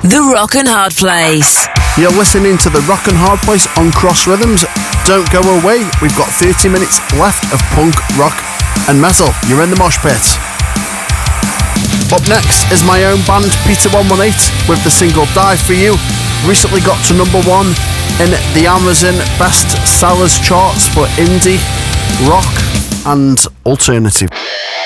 The Rock and Hard Place. You're listening to The Rock and Hard Place on Cross Rhythms. Don't go away, we've got 30 minutes left of punk, rock and metal. You're in the mosh pit. Up next is my own band, Peter 118, with the single Die For You. Recently got to number 1 in the Amazon Best Sellers charts for indie, rock and alternative.